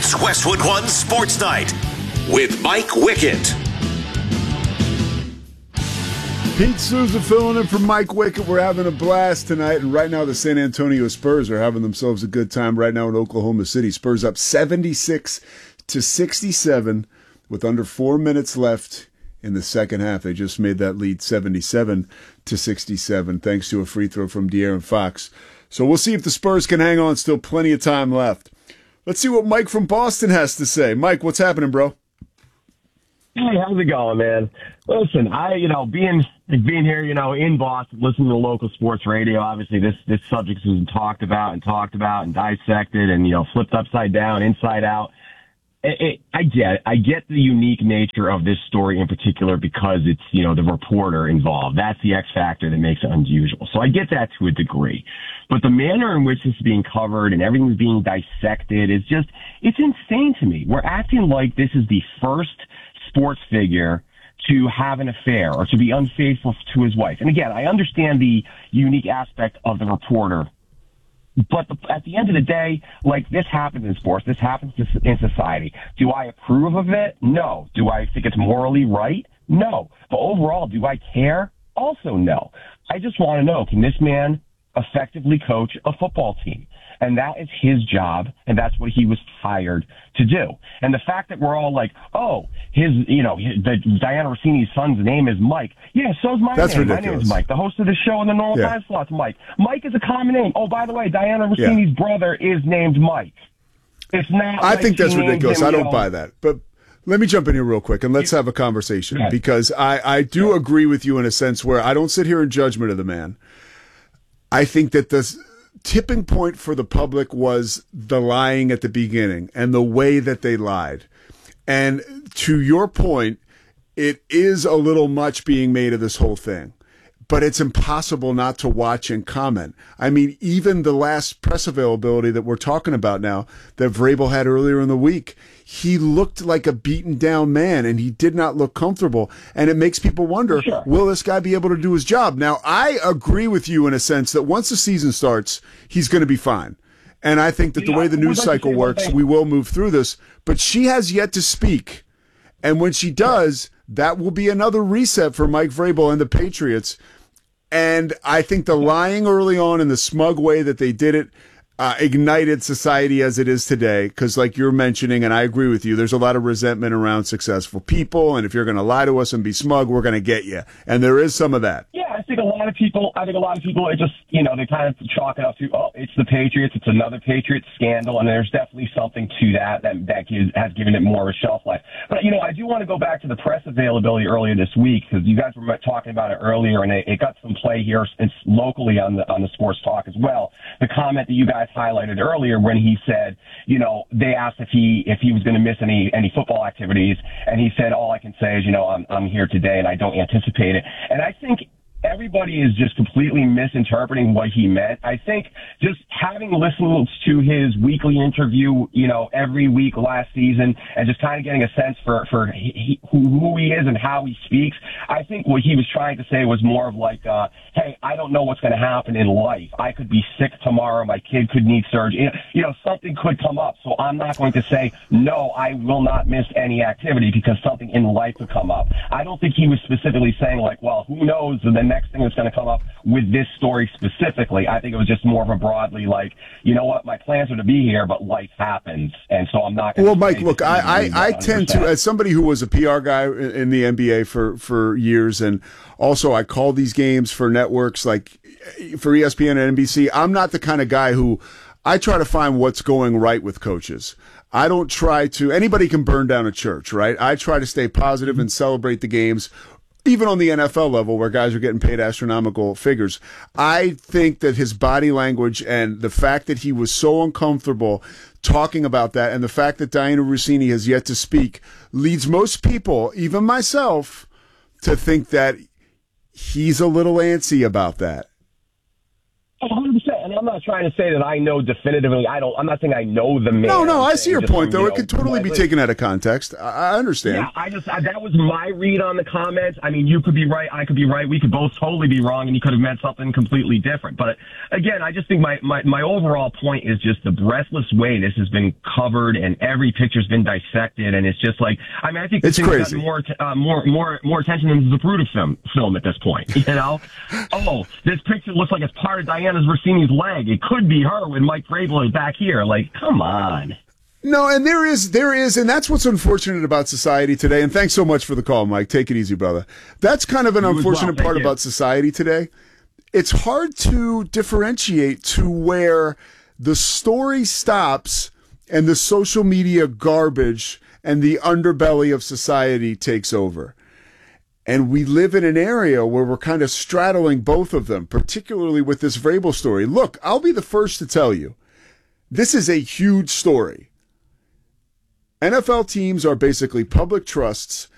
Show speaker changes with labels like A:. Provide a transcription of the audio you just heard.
A: It's Westwood One Sports Night with Mike Wickett.
B: Pete Souza filling in for Mike Wickett. We're having a blast tonight, and right now the San Antonio Spurs are having themselves a good time right now in Oklahoma City. Spurs up 76-67 with under 4 minutes left in the second half. They just made that lead 77-67 thanks to a free throw from De'Aaron Fox. So we'll see if the Spurs can hang on. Still plenty of time left. Let's see what Mike from Boston has to say. Mike, what's happening, bro?
C: Hey, how's it going, man? Listen, being here, in Boston, listening to local sports radio, obviously this subject has been talked about and dissected and, flipped upside down, inside out. I get the unique nature of this story in particular because it's, the reporter involved. That's the X factor that makes it unusual. So I get that to a degree. But the manner in which this is being covered and everything's being dissected is just, it's insane to me. We're acting like this is the first sports figure to have an affair or to be unfaithful to his wife. And again, I understand the unique aspect of the reporter, but at the end of the day, this happens in sports. This happens in society. Do I approve of it? No. Do I think it's morally right? No. But overall, do I care? Also, no. I just want to know, can this man effectively coach a football team? And that is his job, and that's what he was hired to do. And the fact that we're all like, oh, Diana Rossini's son's name is Mike. Yeah, so's my
B: That's
C: name.
B: ridiculous.
C: My name is Mike. The host of the show in the normal time slot's Mike. Mike is a common name. Oh, by the way, Diana Rossini's brother is named Mike. It's not.
B: I think that's ridiculous.
C: Him,
B: I don't buy that. But let me jump in here real quick, and let's have a conversation, because I do agree with you in a sense where I don't sit here in judgment of the man. I think that the tipping point for the public was the lying at the beginning and the way that they lied. And to your point, it is a little much being made of this whole thing, but it's impossible not to watch and comment. I mean, even the last press availability that we're talking about now that Vrabel had earlier in the week, he looked like a beaten down man and he did not look comfortable. And it makes people wonder, will this guy be able to do his job? Now, I agree with you in a sense that once the season starts, he's going to be fine. And I think that the way the news cycle works, we will move through this. But she has yet to speak. And when she does, that will be another reset for Mike Vrabel and the Patriots. And I think the lying early on in the smug way that they did it ignited society as it is today. Because like you're mentioning, and I agree with you, there's a lot of resentment around successful people. And if you're going to lie to us and be smug, we're going to get you. And there is some of that.
C: Yeah, I think a lot of people, it just, they kind of chalk it up to, oh, it's the Patriots. It's another Patriots scandal. And there's definitely something to that has given it more of a shelf life. But, I do want to go back to the press availability earlier this week because you guys were talking about it earlier and it got some play here locally on the sports talk as well. The comment that you guys highlighted earlier when he said, they asked if he was going to miss any football activities. And he said, all I can say is, I'm here today and I don't anticipate it. And I think everybody is just completely misinterpreting what he meant. I think just having listened to his weekly interview, every week last season and just kind of getting a sense for who he is and how he speaks, I think what he was trying to say was more of like, hey, I don't know what's going to happen in life. I could be sick tomorrow. My kid could need surgery. Something could come up. So I'm not going to say, no, I will not miss any activity because something in life could come up. I don't think he was specifically saying like, well, who knows the next thing that's going to come up with this story specifically. I think it was just more of a broadly like, you know what, my plans are to be here, but life happens. And so I'm not going to.
B: Well, Mike, look, I tend to, as somebody who was a PR guy in the NBA for years, and also I call these games for networks like for ESPN and NBC, I'm not the kind of guy who I try to find what's going right with coaches. I don't try to, anybody can burn down a church, right? I try to stay positive and celebrate the games, even on the NFL level where guys are getting paid astronomical figures. I think that his body language and the fact that he was so uncomfortable talking about that and the fact that Diana Rossini has yet to speak leads most people, even myself, to think that he's a little antsy about that.
C: 100%. And I'm not trying to say that I know definitively. I'm not saying I know the man.
B: No, I see your point, though.
C: You
B: It could totally be taken out of context. I understand.
C: Yeah, that was my read on the comments. I mean, you could be right, I could be right. We could both totally be wrong, and you could have meant something completely different. But again, I just think my overall point is just the breathless way this has been covered, and every picture's been dissected, and it's just like, I mean, I think this thing's gotten more attention than the Zapruder film at this point. You know, oh, this picture looks like it's part of Diana Rossini's leg. It could be her with Mike Vrabel back here. Like, come on.
B: No, and there is, and that's what's unfortunate about society today. And thanks so much for the call, Mike. Take it easy, brother. That's kind of an unfortunate part about society today. It's hard to differentiate to where the story stops and the social media garbage and the underbelly of society takes over. And we live in an area where we're kind of straddling both of them, particularly with this Vrabel story. Look, I'll be the first to tell you, this is a huge story. NFL teams are basically public trusts